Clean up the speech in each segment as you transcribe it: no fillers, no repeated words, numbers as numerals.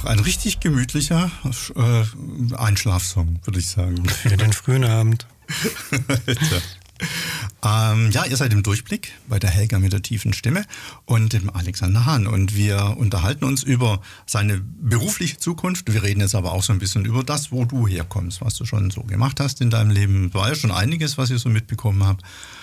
Ach, ein richtig gemütlicher Einschlafsong, würde ich sagen. Für den frühen Abend. Ja, ihr seid im Durchblick bei der Helga mit der tiefen Stimme und dem Alexander Hahn. Und wir unterhalten uns über seine berufliche Zukunft. Wir reden jetzt aber auch so ein bisschen über das, wo du herkommst, was du schon so gemacht hast in deinem Leben. War ja schon einiges, was ich so mitbekommen habe.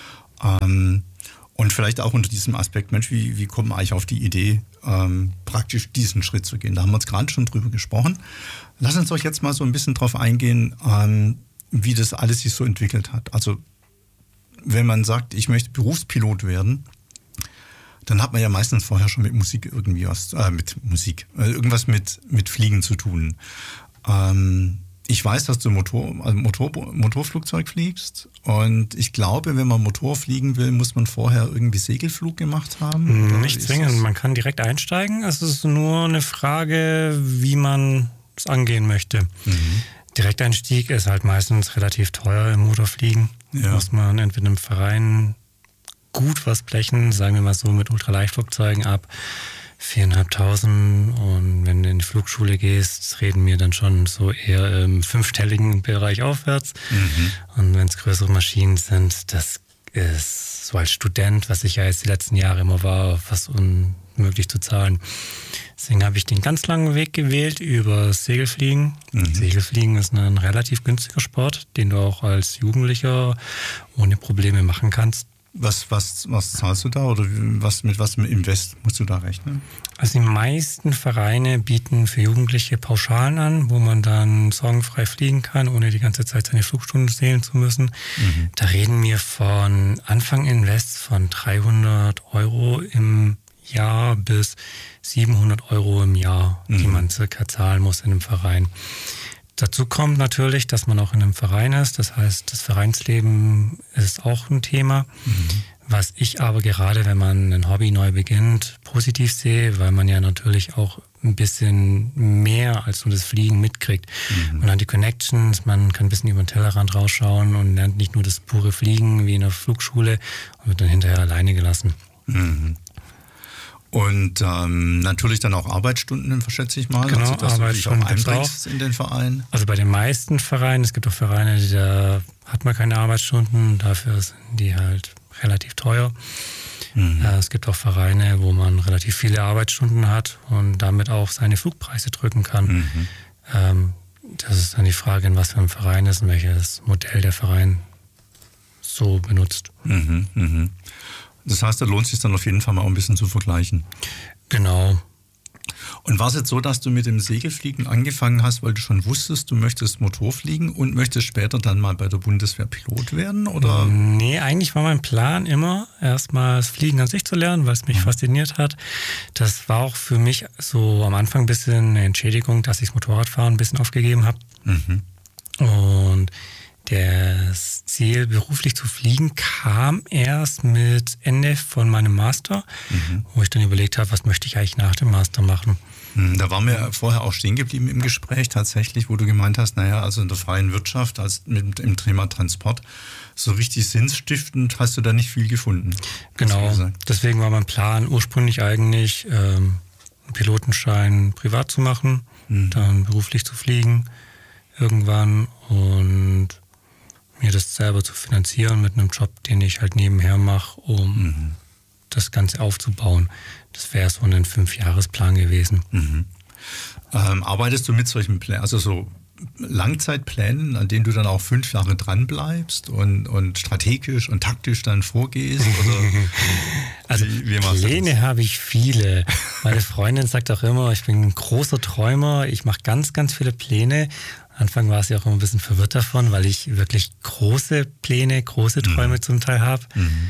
Und vielleicht auch unter diesem Aspekt, Mensch, wie kommt man eigentlich auf die Idee, praktisch diesen Schritt zu gehen? Da haben wir uns gerade schon drüber gesprochen. Lass uns doch jetzt mal so ein bisschen drauf eingehen, wie das alles sich so entwickelt hat. Also wenn man sagt, ich möchte Berufspilot werden, dann hat man ja meistens vorher schon mit Musik irgendwie irgendwas mit Fliegen zu tun. Ich weiß, dass du Motorflugzeug fliegst und ich glaube, wenn man Motor fliegen will, muss man vorher irgendwie Segelflug gemacht haben. Nicht zwingend, man kann direkt einsteigen. Es ist nur eine Frage, wie man es angehen möchte. Mhm. Direkteinstieg ist halt meistens relativ teuer im Motorfliegen. Ja. Muss man entweder im Verein gut was blechen, sagen wir mal so mit Ultraleichtflugzeugen ab 4.500 und wenn du in die Flugschule gehst, reden wir dann schon so eher im 5-stelligen Bereich aufwärts. Mhm. Und wenn es größere Maschinen sind, das ist so als Student, was ich ja jetzt die letzten Jahre immer war, fast unmöglich zu zahlen. Deswegen habe ich den ganz langen Weg gewählt über Segelfliegen. Mhm. Segelfliegen ist ein relativ günstiger Sport, den du auch als Jugendlicher ohne Probleme machen kannst. Was zahlst du da oder mit was im Invest musst du da rechnen? Also die meisten Vereine bieten für Jugendliche Pauschalen an, wo man dann sorgenfrei fliegen kann, ohne die ganze Zeit seine Flugstunden zählen zu müssen. Mhm. Da reden wir von Anfang Invest von 300 € im Jahr bis 700 € im Jahr, die man circa zahlen muss in einem Verein. Dazu kommt natürlich, dass man auch in einem Verein ist. Das heißt, das Vereinsleben ist auch ein Thema. Mhm. Was ich aber gerade, wenn man ein Hobby neu beginnt, positiv sehe, weil man ja natürlich auch ein bisschen mehr als nur das Fliegen mitkriegt. Mhm. Man hat die Connections, man kann ein bisschen über den Tellerrand rausschauen und lernt nicht nur das pure Fliegen wie in der Flugschule und wird dann hinterher alleine gelassen. Mhm. Und natürlich dann auch Arbeitsstunden, schätze ich mal. Genau, also, dass Arbeitsstunden du dich auch einbringst in den Verein. Also bei den meisten Vereinen, es gibt auch Vereine, da hat man keine Arbeitsstunden, dafür sind die halt relativ teuer. Mhm. Es gibt auch Vereine, wo man relativ viele Arbeitsstunden hat und damit auch seine Flugpreise drücken kann. Mhm. Das ist dann die Frage, in was für ein Verein ist und welches Modell der Verein so benutzt. Mhm, mhm. Das heißt, da lohnt es sich dann auf jeden Fall mal ein bisschen zu vergleichen. Genau. Und war es jetzt so, dass du mit dem Segelfliegen angefangen hast, weil du schon wusstest, du möchtest Motorfliegen und möchtest später dann mal bei der Bundeswehr Pilot werden? Oder? Nee, eigentlich war mein Plan immer, erstmal das Fliegen an sich zu lernen, weil es mich fasziniert hat. Das war auch für mich so am Anfang ein bisschen eine Entschädigung, dass ich das Motorradfahren ein bisschen aufgegeben habe. Mhm. Und das Ziel, beruflich zu fliegen, kam erst mit Ende von meinem Master, wo ich dann überlegt habe, was möchte ich eigentlich nach dem Master machen. Da waren wir vorher auch stehen geblieben im Gespräch tatsächlich, wo du gemeint hast, also in der freien Wirtschaft, im Thema Transport, so richtig sinnstiftend hast du da nicht viel gefunden. Genau, deswegen war mein Plan ursprünglich eigentlich, einen Pilotenschein privat zu machen, dann beruflich zu fliegen irgendwann und mir das selber zu finanzieren mit einem Job, den ich halt nebenher mache, um das Ganze aufzubauen. Das wäre so ein 5-Jahres-Plan gewesen. Mhm. Arbeitest du mit solchen Plänen, also so Langzeitplänen, an denen du dann auch 5 Jahre dran bleibst und strategisch und taktisch dann vorgehst? Oder also wie Pläne habe ich viele. Meine Freundin sagt auch immer, ich bin ein großer Träumer, ich mache ganz, ganz viele Pläne. Am Anfang war sie auch immer ein bisschen verwirrt davon, weil ich wirklich große Pläne, große Träume zum Teil habe.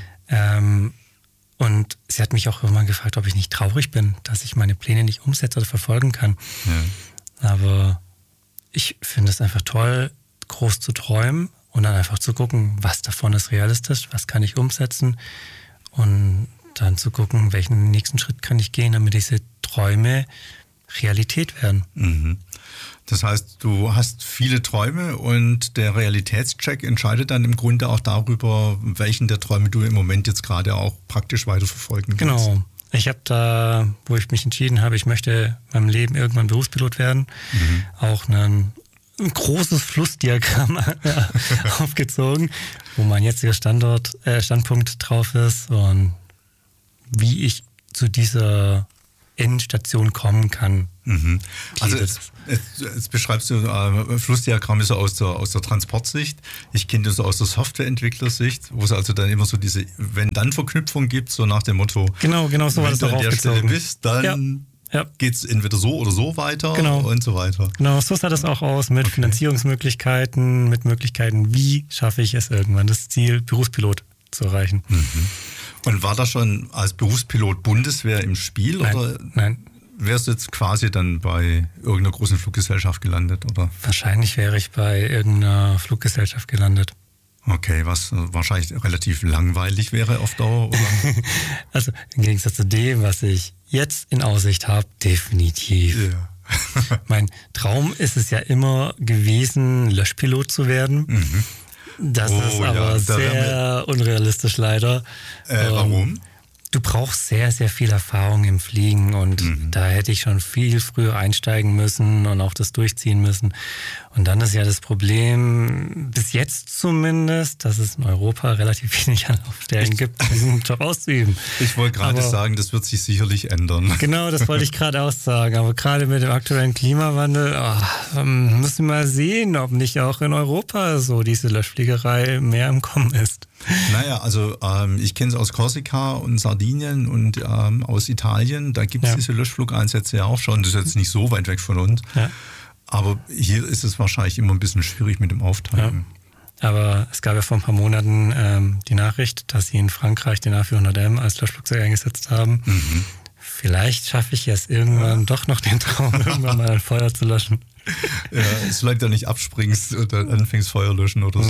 Und sie hat mich auch irgendwann gefragt, ob ich nicht traurig bin, dass ich meine Pläne nicht umsetze oder verfolgen kann. Ja. Aber ich finde es einfach toll, groß zu träumen und dann einfach zu gucken, was davon ist realistisch, was kann ich umsetzen und dann zu gucken, welchen nächsten Schritt kann ich gehen, damit diese Träume Realität werden. Mhm. Das heißt, du hast viele Träume und der Realitätscheck entscheidet dann im Grunde auch darüber, welchen der Träume du im Moment jetzt gerade auch praktisch weiterverfolgen kannst. Genau. Ich habe da, wo ich mich entschieden habe, ich möchte in meinem Leben irgendwann Berufspilot werden, auch ein großes Flussdiagramm aufgezogen, wo mein jetziger Standpunkt drauf ist und wie ich zu dieser Endstation kommen kann. Also jetzt beschreibst du, Flussdiagramm ist so aus der Transportsicht. Ich kenne das so aus der Softwareentwicklersicht, wo es also dann immer so diese Wenn-Dann-Verknüpfung gibt, so nach dem Motto, genau so war das auch aufgezogen. Wenn du an der Stelle bist, dann geht es entweder so oder so weiter und so weiter. Genau, so sah das auch aus mit Finanzierungsmöglichkeiten, mit Möglichkeiten, wie schaffe ich es irgendwann, das Ziel Berufspilot zu erreichen. Und war da schon als Berufspilot Bundeswehr im Spiel? Nein. Wärst du jetzt quasi dann bei irgendeiner großen Fluggesellschaft gelandet, oder? Wahrscheinlich wäre ich bei irgendeiner Fluggesellschaft gelandet. Okay, was wahrscheinlich relativ langweilig wäre auf Dauer, oder? Also im Gegensatz zu dem, was ich jetzt in Aussicht habe, definitiv. Ja. Mein Traum ist es ja immer gewesen, Löschpilot zu werden. Das ist aber sehr unrealistisch leider. Warum? Du brauchst sehr, sehr viel Erfahrung im Fliegen und da hätte ich schon viel früher einsteigen müssen und auch das durchziehen müssen. Und dann ist ja das Problem, bis jetzt zumindest, dass es in Europa relativ wenig Anlaufstellen gibt, diesen Job auszuüben. Ich wollte gerade sagen, das wird sich sicherlich ändern. Genau, das wollte ich gerade auch sagen. Aber gerade mit dem aktuellen Klimawandel müssen wir mal sehen, ob nicht auch in Europa so diese Löschfliegerei mehr im Kommen ist. Naja, also ich kenne es aus Korsika und Sardinien und aus Italien. Da gibt es diese Löschflugeinsätze ja auch schon. Das ist jetzt nicht so weit weg von uns. Ja. Aber hier ist es wahrscheinlich immer ein bisschen schwierig mit dem Aufteilen. Ja. Aber es gab ja vor ein paar Monaten die Nachricht, dass sie in Frankreich den A400M als Löschflugzeug eingesetzt haben. Vielleicht schaffe ich es irgendwann doch noch den Traum, irgendwann mal ein Feuer zu löschen. Ja, solange du nicht abspringst oder anfängst Feuer löschen oder so.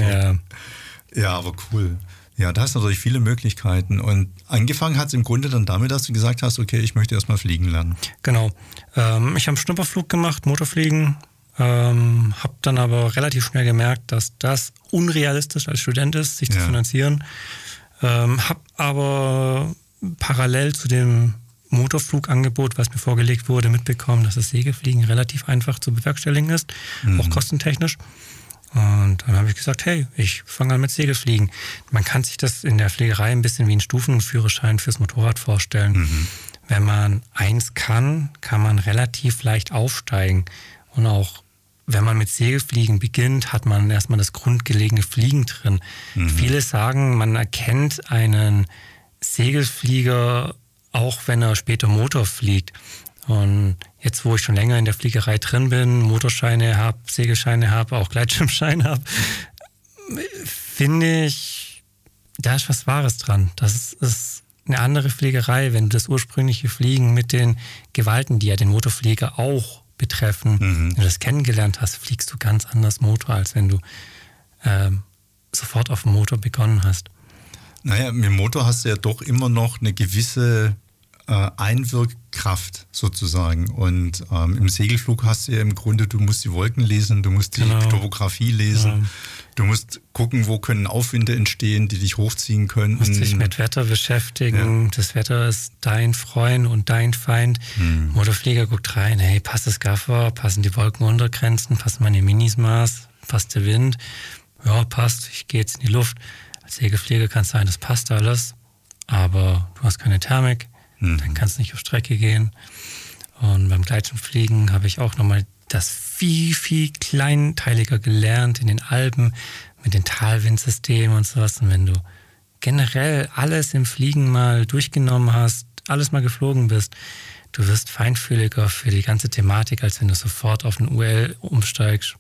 Ja, aber cool. Ja, da hast du natürlich viele Möglichkeiten. Und angefangen hat es im Grunde dann damit, dass du gesagt hast, okay, ich möchte erstmal fliegen lernen. Genau. Ich habe einen Schnupperflug gemacht, Motorfliegen. Habe dann aber relativ schnell gemerkt, dass das unrealistisch als Student ist, sich zu finanzieren. Habe aber parallel zu dem Motorflugangebot, was mir vorgelegt wurde, mitbekommen, dass das Segelfliegen relativ einfach zu bewerkstelligen ist, auch kostentechnisch. Und dann habe ich gesagt, hey, ich fange an mit Segelfliegen. Man kann sich das in der Fliegerei ein bisschen wie einen Stufenführerschein fürs Motorrad vorstellen. Wenn man eins kann, kann man relativ leicht aufsteigen. Und auch wenn man mit Segelfliegen beginnt, hat man erstmal das grundgelegene Fliegen drin. Viele sagen, man erkennt einen Segelflieger auch, wenn er später Motor fliegt. Und jetzt, wo ich schon länger in der Fliegerei drin bin, Motorscheine habe, Segelscheine habe, auch Gleitschirmscheine habe, finde ich, da ist was Wahres dran. Das ist eine andere Fliegerei, wenn du das ursprüngliche Fliegen mit den Gewalten, die ja den Motorflieger auch betreffen, wenn du das kennengelernt hast, fliegst du ganz anders Motor, als wenn du sofort auf dem Motor begonnen hast. Naja, mit dem Motor hast du ja doch immer noch eine gewisse Einwirkkraft sozusagen. Und im Segelflug hast du ja im Grunde, du musst die Wolken lesen, du musst die Topografie lesen, du musst gucken, wo können Aufwinde entstehen, die dich hochziehen können. Du musst dich mit Wetter beschäftigen. Ja. Das Wetter ist dein Freund und dein Feind. Motorflieger guckt rein, hey, passt das Gaffer, passen die Wolkenuntergrenzen, passen meine Minismaß, passt der Wind? Ja, passt, ich gehe jetzt in die Luft. Als Segelflieger kann es sein, das passt alles, aber du hast keine Thermik. Dann kannst du nicht auf Strecke gehen. Und beim Gleitschirmfliegen habe ich auch nochmal das viel, viel kleinteiliger gelernt in den Alpen mit den Talwindsystemen und sowas. Und wenn du generell alles im Fliegen mal durchgenommen hast, alles mal geflogen bist, du wirst feinfühliger für die ganze Thematik, als wenn du sofort auf ein UL umsteigst.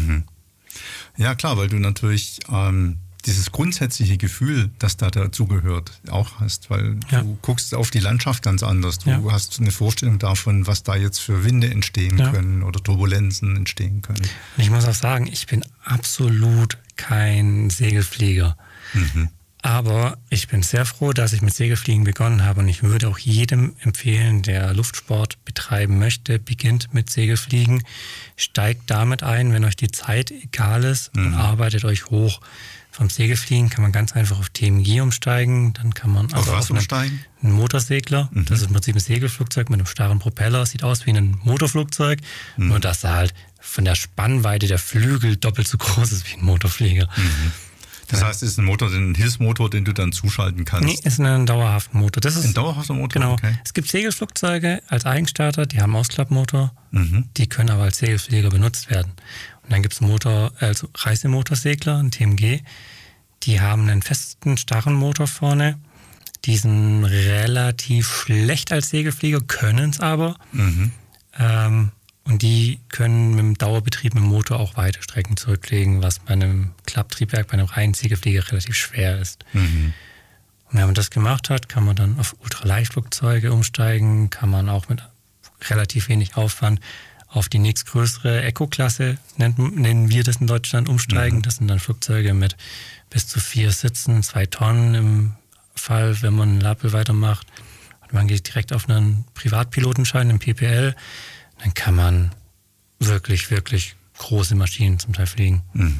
Ja klar, weil du natürlich dieses grundsätzliche Gefühl, das da dazugehört, auch hast, weil du guckst auf die Landschaft ganz anders. Du hast eine Vorstellung davon, was da jetzt für Winde entstehen können oder Turbulenzen entstehen können. Und ich muss auch sagen, ich bin absolut kein Segelflieger. Aber ich bin sehr froh, dass ich mit Segelfliegen begonnen habe und ich würde auch jedem empfehlen, der Luftsport betreiben möchte, beginnt mit Segelfliegen, steigt damit ein, wenn euch die Zeit egal ist und arbeitet euch hoch. Vom Segelfliegen kann man ganz einfach auf TMG umsteigen. Dann kann man auf was umsteigen? Einen Motorsegler. Das ist im Prinzip ein Segelflugzeug mit einem starren Propeller. Sieht aus wie ein Motorflugzeug. Nur dass er halt von der Spannweite der Flügel doppelt so groß ist wie ein Motorflieger. Das heißt, es ist ein Hilfsmotor, den du dann zuschalten kannst? Nee, ist ein dauerhafter Motor. Das ist ein dauerhafter Motor? Genau. Okay. Es gibt Segelflugzeuge als Eigenstarter, die haben Ausklappmotor. Die können aber als Segelflieger benutzt werden. Und dann gibt es Reisemotorsegler, ein TMG. Die haben einen festen, starren Motor vorne. Die sind relativ schlecht als Segelflieger, können es aber. Und die können mit dem Dauerbetrieb mit dem Motor auch weite Strecken zurücklegen, was bei einem Klapptriebwerk, bei einem reinen Segelflieger relativ schwer ist. Und wenn man das gemacht hat, kann man dann auf Ultraleichtflugzeuge umsteigen, kann man auch mit relativ wenig Aufwand auf die nächstgrößere Eco-Klasse, nennen wir das in Deutschland, umsteigen. Das sind dann Flugzeuge mit bis zu 4 Sitzen, 2 Tonnen im Fall, wenn man einen Lapel weitermacht. Und man geht direkt auf einen Privatpilotenschein, einen PPL. Dann kann man wirklich, wirklich große Maschinen zum Teil fliegen.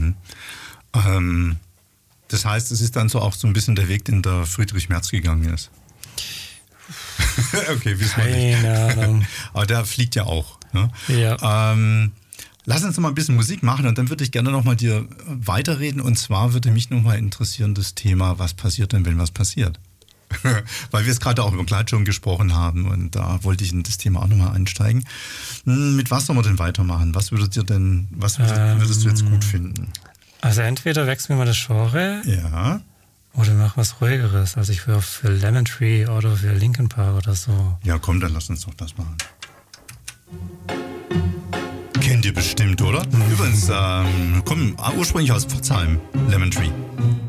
Das heißt, es ist dann so auch so ein bisschen der Weg, den der Friedrich Merz gegangen ist. Okay, wissen wir nicht. Keine Ahnung. Aber der fliegt ja auch. Ne? Ja. Lass uns noch mal ein bisschen Musik machen und dann würde ich gerne noch mal dir weiterreden. Und zwar würde mich noch mal interessieren das Thema, was passiert denn, wenn was passiert? Weil wir es gerade auch über Gleitschirm gesprochen haben und da wollte ich in das Thema auch noch mal einsteigen. Mit was soll man denn weitermachen? Was würdest du jetzt gut finden? Also entweder wechseln wir das Genre. Ja. Oder mach was Ruhigeres. Also ich wäre für Lemon Tree oder für Linkin Park oder so. Ja, komm, dann lass uns doch das machen. Kennt ihr bestimmt, oder? Übrigens, kommen ursprünglich aus Pforzheim, Lemon Tree.